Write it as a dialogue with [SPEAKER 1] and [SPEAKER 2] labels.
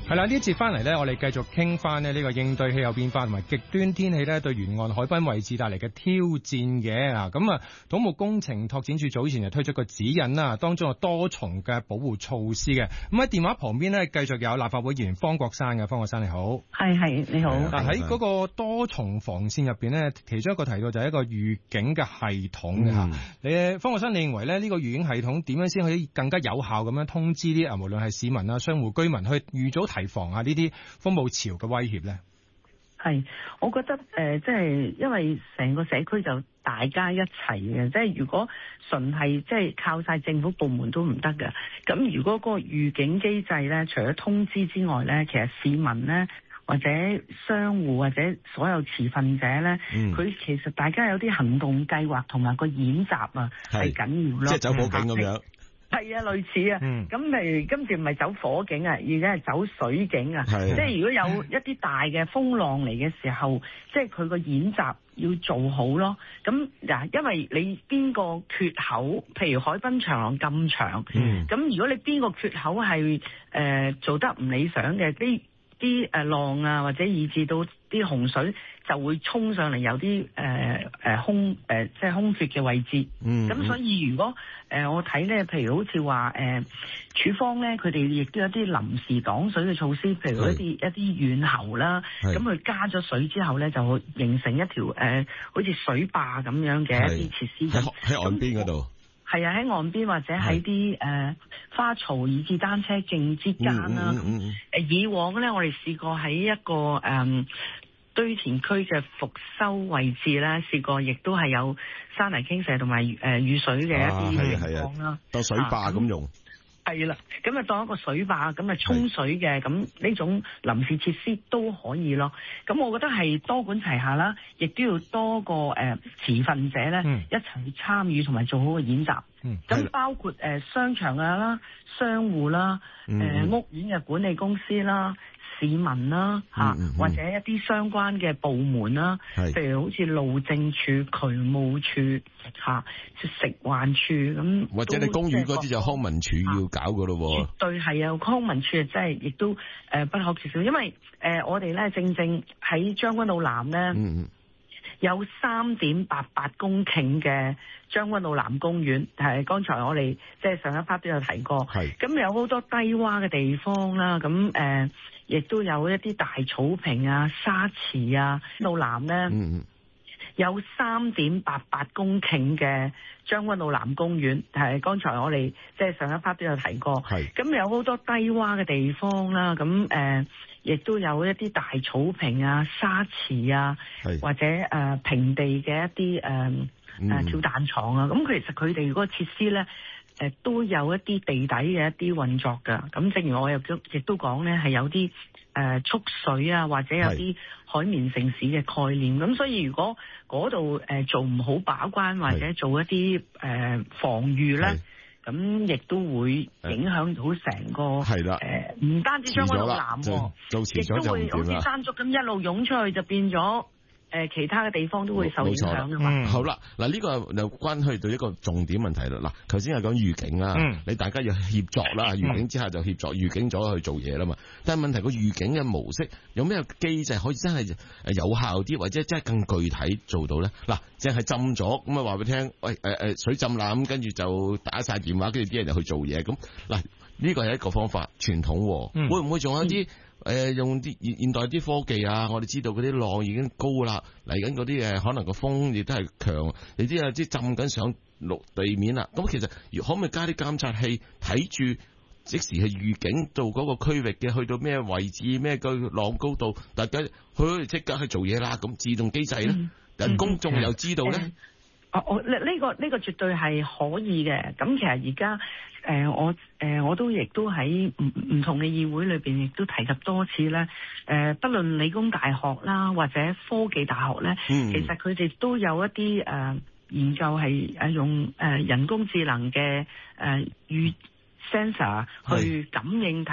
[SPEAKER 1] 係啦，呢一節翻嚟咧，我哋繼續傾翻呢個應對氣候變化同埋極端天氣咧對沿岸海濱位置帶嚟嘅挑戰嘅啊。咁啊，土木工程拓展署早前就推出個指引啦，當中有多重嘅保護措施嘅。咁喺電話旁邊咧，繼續有立法會議員方國珊嘅。方國珊你好，
[SPEAKER 2] 係你好。
[SPEAKER 1] 嗱，喺嗰個多重防線入邊咧，其中一個提到就係一個預警嘅系統嘅吓。你方國珊，你認為咧呢個預警系統點樣先可以更加有效咁樣通知啲無論係市民啊、商戶居民去預早提防啊呢啲風暴潮嘅威脅咧？
[SPEAKER 2] 係，我覺得即係因為成個社區就大家一齊嘅，即係如果純係即係靠晒政府部門都唔得嘅。咁如果嗰個預警機制咧，除咗通知之外咧，其實市民咧或者商戶或者所有持份者咧，佢其實大家有啲行動計劃同埋個演習啊，係緊要咯，
[SPEAKER 3] 即係走火警咁樣。
[SPEAKER 2] 係啊，類似啊，咁例如今次唔係走火警啊，而家係走水警啊，即係如果有一啲大嘅風浪嚟嘅時候，即係佢個演習要做好咯。咁嗱，因為你邊個缺口，譬如海濱長廊咁長，咁如果你邊個缺口係做得唔理想嘅，啲浪啊，或者以至到啲洪水就會衝上嚟，有啲即係空缺嘅位置。咁所以如果我睇咧，譬如好似話署方咧，佢哋亦都有啲臨時擋水嘅措施，譬如一啲遠喉啦，咁佢加咗水之後咧，就會形成一條好似水壩咁樣嘅一啲設施
[SPEAKER 3] 喺岸邊嗰度。
[SPEAKER 2] 係啊，喺岸邊或者喺啲花槽以至單車徑之間啦。以往咧，我哋試過喺一個堆填區嘅復修位置咧，試過亦都係有山泥傾瀉同埋雨水嘅一啲情況啦。
[SPEAKER 3] 當水壩咁用。
[SPEAKER 2] 係啦，咁啊當一個水壩咁啊沖水嘅，咁呢種臨時設施都可以咯。咁我覺得係多管齊下啦，亦都要多個持份者咧一齊去參與同埋做好個演習。咁包括商場啦、商戶啦、屋苑嘅管理公司啦、市民啦或者一啲相關嘅部門啦，譬如好似路政署、渠務署食環署咁，
[SPEAKER 3] 或者你公園嗰啲就康文署要搞噶咯喎。絕
[SPEAKER 2] 對係啊，康文署真係亦都不可缺少，因為我哋咧正喺將軍澳南咧。有3.88公頃嘅將軍澳南公園，係剛才我哋即係上一 part 都有提過。咁有好多低窪嘅地方啦，咁亦都有一啲大草坪啊、沙池啊。澳南咧有3.88公頃嘅將軍澳南公園，係剛才我哋即係上一 part 都有提過。咁有好多低窪嘅地方啦，咁亦都有一啲大草坪啊、沙池啊，或者平地嘅一啲跳彈床啊。咁其實佢哋嗰個設施咧，都有一啲地底嘅一啲運作㗎。咁正如我亦都講咧，係有啲蓄水啊，或者有啲海綿城市嘅概念。咁所以如果嗰度做唔好把關，或者做一啲防禦咧，咁亦都會影響到成個唔單止將軍澳南，亦都會好似山竹咁一路湧出去，就變咗其他嘅地方都會受影響噶嘛。
[SPEAKER 3] 好啦，嗱呢個又關係到一個重點問題啦。嗱，頭先係講預警啦，你大家要協作啦，預警之下就協作，預警咗去做嘢啦嘛。但係問題個預警嘅模式有咩機制可以真係有效啲，或者真係更具體做到咧？嗱，淨係浸咗咁啊，話俾你聽，喂水浸啦，咁跟住就打晒電話，跟住啲人就去做嘢。咁嗱，呢個係一個方法，傳統會唔會仲有啲？用啲現代啲科技啊，我哋知道嗰啲浪已經高啦，嚟緊嗰啲可能個風亦都係強，你知啊，即係浸緊上陸地面啦。咁其實可唔可以加啲監察器睇住，即時係預警到嗰個區域嘅去到咩位置，咩個浪高度，大家去即刻去做嘢啦。咁自動機制咧，人公眾又知道咧。
[SPEAKER 2] 呢個絕對係可以嘅。咁其實而家我都亦都喺唔同嘅議會裏邊亦都提及多次咧。不論理工大學啦，或者科技大學咧，其實佢哋都有一啲研究係用人工智能嘅sensor 去感應。